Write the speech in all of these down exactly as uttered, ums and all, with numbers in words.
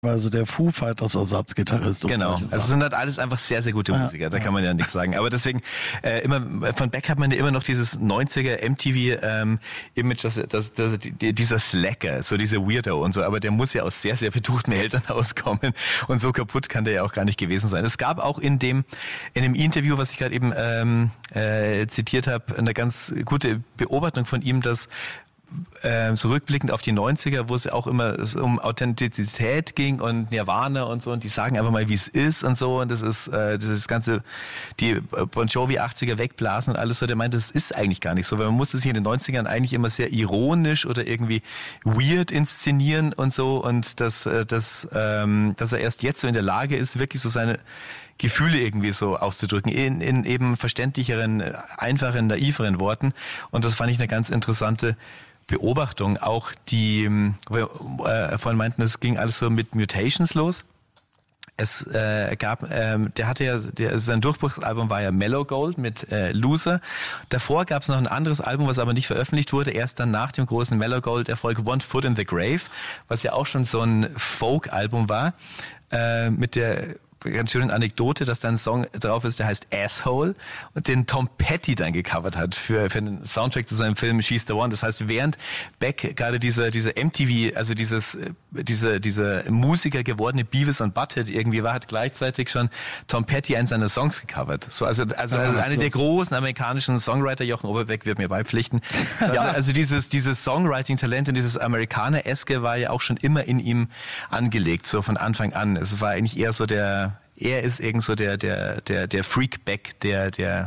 Also der Foo Fighters Ersatzgitarrist. Genau, also es sind halt alles einfach sehr, sehr gute Musiker, ja, da kann man ja nichts sagen. Aber deswegen, äh, immer von Beck hat man ja immer noch dieses neunziger M T V ähm, Image, das, das, das, die, dieser Slacker, so dieser Weirdo und so, aber der muss ja aus sehr, sehr betuchten Eltern auskommen und so kaputt kann der ja auch gar nicht gewesen sein. Es gab auch in dem in dem Interview, was ich gerade eben ähm, äh, zitiert habe, eine ganz gute Beobachtung von ihm, dass Äh, so rückblickend auf die neunziger, wo es auch immer um Authentizität ging und Nirvana und so und die sagen einfach mal, wie es ist und so und das ist äh, das ganze, die Bon Jovi achtziger wegblasen und alles so, der meint, das ist eigentlich gar nicht so, weil man musste sich in den neunzigern eigentlich immer sehr ironisch oder irgendwie weird inszenieren und so und dass, dass, ähm, dass er erst jetzt so in der Lage ist, wirklich so seine Gefühle irgendwie so auszudrücken, in, in eben verständlicheren, einfachen, naiveren Worten und das fand ich eine ganz interessante Beobachtung, auch die, äh, vorhin meinten, es ging alles so mit Mutations los. Es äh, gab, ähm, der hatte ja, der, sein Durchbruchsalbum war ja Mellow Gold mit äh, Loser. Davor gab es noch ein anderes Album, was aber nicht veröffentlicht wurde, erst dann nach dem großen Mellow Gold Erfolg One Foot in the Grave, was ja auch schon so ein Folk-Album war, äh, mit der ganz schöne Anekdote, dass da ein Song drauf ist, der heißt Asshole und den Tom Petty dann gecovert hat für, für den Soundtrack zu seinem Film She's the One. Das heißt, während Beck gerade diese, diese M T V, also dieses, diese, diese Musiker gewordene Beavis und Butthead irgendwie war, hat gleichzeitig schon Tom Petty einen seiner Songs gecovert. So, also, also ja, eine der großen amerikanischen Songwriter, Jochen Oberbeck wird mir beipflichten. Also, ja. also dieses, dieses Songwriting-Talent und dieses Amerikaner-eske war ja auch schon immer in ihm angelegt, so von Anfang an. Es war eigentlich eher so der, er ist irgend so der, der, der, der Freak Beck, der, der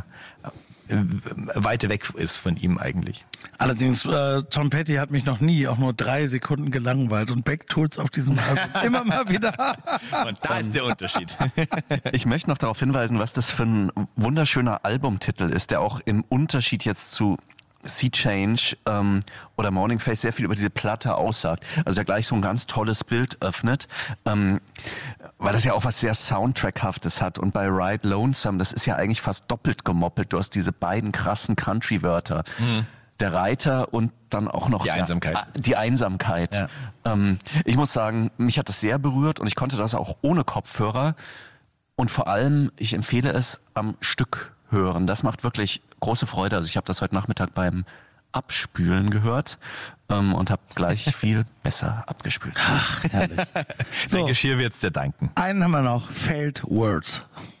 weiter weg ist von ihm eigentlich. Allerdings, äh, Tom Petty hat mich noch nie auch nur drei Sekunden gelangweilt und Beck tut's auf diesem Album immer mal wieder. Und da ist der Unterschied. Ich möchte noch darauf hinweisen, was das für ein wunderschöner Albumtitel ist, der auch im Unterschied jetzt zu Sea Change ähm, oder Morning Face sehr viel über diese Platte aussagt. Also der gleich so ein ganz tolles Bild öffnet, ähm, weil das ja auch was sehr Soundtrackhaftes hat. Und bei Ride Lonesome, das ist ja eigentlich fast doppelt gemoppelt. Du hast diese beiden krassen Country-Wörter. Mhm. Der Reiter und dann auch noch die Einsamkeit. Der, die Einsamkeit. Ja. Ähm, ich muss sagen, mich hat das sehr berührt und ich konnte das auch ohne Kopfhörer. Und vor allem, ich empfehle es am Stück hören. Das macht wirklich große Freude. Also ich habe das heute Nachmittag beim Abspülen gehört ähm, und habe gleich viel besser abgespült. Ach, herrlich. So, Geschirr wird's dir danken. Einen haben wir noch. Failed Words.